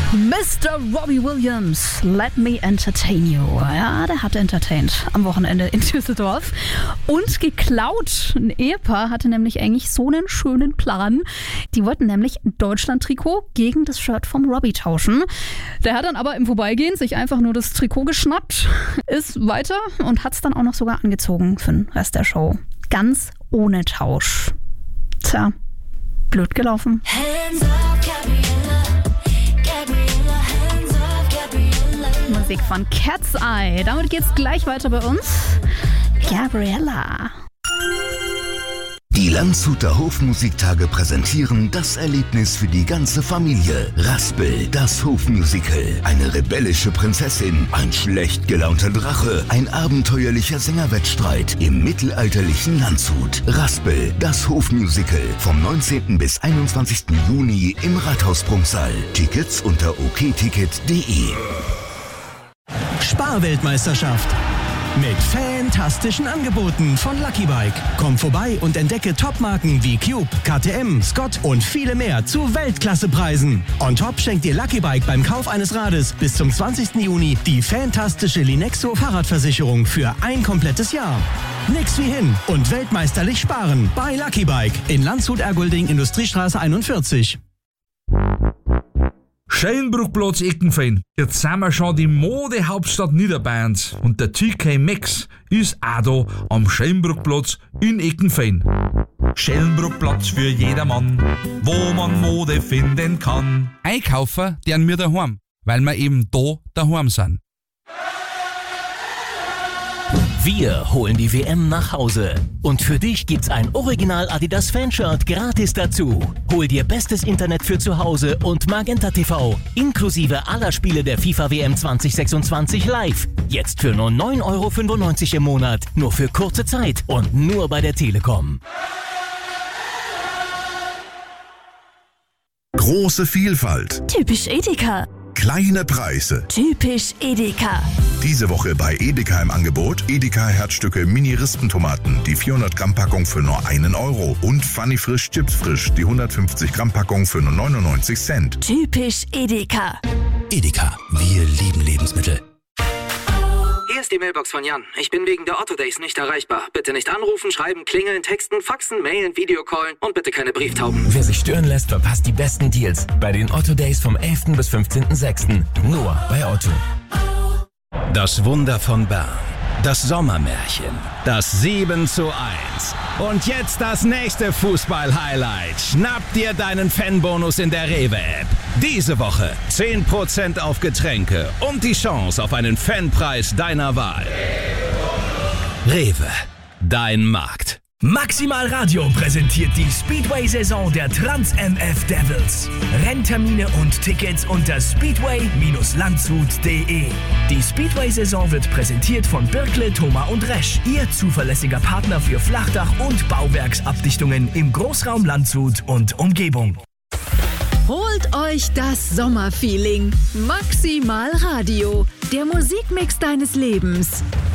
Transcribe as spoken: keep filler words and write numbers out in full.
Mister Robbie Williams, let me entertain you. Ja, der hat entertained am Wochenende in Düsseldorf. Und geklaut. Ein Ehepaar hatte nämlich eigentlich so einen schönen Plan. Die wollten nämlich ein Deutschland-Trikot gegen das Shirt vom Robbie tauschen. Der hat dann aber im Vorbeigehen sich einfach nur das Trikot geschnappt, ist weiter und hat es dann auch noch sogar angezogen für den Rest der Show. Ganz ohne Tausch. Tja, blöd gelaufen. Hands up, Gabriella. Gabriella, hands up, Gabriella. Musik von Cat's Eye. Damit geht's gleich weiter bei uns. Gabriella. Die Landshuter Hofmusiktage präsentieren das Erlebnis für die ganze Familie. Raspel, das Hofmusical. Eine rebellische Prinzessin, ein schlecht gelaunter Drache, ein abenteuerlicher Sängerwettstreit im mittelalterlichen Landshut. Raspel, das Hofmusical. Vom neunzehnten bis einundzwanzigsten Juni im Rathausprunksaal. Tickets unter okticket punkt de. Sparweltmeisterschaft. Mit fantastischen Angeboten von Lucky Bike. Komm vorbei und entdecke Topmarken wie Cube, K T M, Scott und viele mehr zu Weltklassepreisen. On top schenkt dir Lucky Bike beim Kauf eines Rades bis zum zwanzigsten Juni die fantastische Linexo Fahrradversicherung für ein komplettes Jahr. Nix wie hin und weltmeisterlich sparen bei Lucky Bike in Landshut-Ergolding, Industriestraße einundvierzig. Schellenbruckplatz Eckenfehn. Jetzt sind wir schon die Modehauptstadt Niederbayerns und der T K Maxx ist auch da am Schellenbruckplatz in Eckenfehn. Schellenbruckplatz für jedermann, wo man Mode finden kann. Einkaufen deren wir daheim, weil wir eben da daheim sind. Wir holen die W M nach Hause. Und für dich gibt's ein Original Adidas Fanshirt gratis dazu. Hol dir bestes Internet für zu Hause und Magenta T V, inklusive aller Spiele der FIFA W M zwanzig sechsundzwanzig live. Jetzt für nur neun Euro fünfundneunzig im Monat, nur für kurze Zeit und nur bei der Telekom. Große Vielfalt. Typisch Edeka. Kleine Preise. Typisch Edeka. Diese Woche bei Edeka im Angebot Edeka Herzstücke Mini-Rispentomaten, die vierhundert Gramm Packung für nur einen Euro und Funny Frisch Chips Frisch, die hundertfünfzig Gramm Packung für nur neunundneunzig Cent. Typisch Edeka. Edeka, wir lieben Lebensmittel. Hier ist die Mailbox von Jan. Ich bin wegen der Otto Days nicht erreichbar. Bitte nicht anrufen, schreiben, klingeln, texten, faxen, mailen, Videocallen und bitte keine Brieftauben. Wer sich stören lässt, verpasst die besten Deals bei den Otto Days vom elften bis fünfzehnten sechsten Nur bei Otto. Das Wunder von Bern. Das Sommermärchen. Das sieben zu eins. Und jetzt das nächste Fußball-Highlight. Schnapp dir deinen Fanbonus in der Rewe-App. Diese Woche zehn Prozent auf Getränke und die Chance auf einen Fanpreis deiner Wahl. Rewe, dein Markt. Maximal Radio präsentiert die Speedway-Saison der Trans-M F Devils. Renntermine und Tickets unter speedway Landshut punkt de. Die Speedway-Saison wird präsentiert von Birkle, Thoma und Resch, Ihr zuverlässiger Partner für Flachdach- und Bauwerksabdichtungen im Großraum Landshut und Umgebung. Holt euch das Sommerfeeling. Maximal Radio, der Musikmix deines Lebens.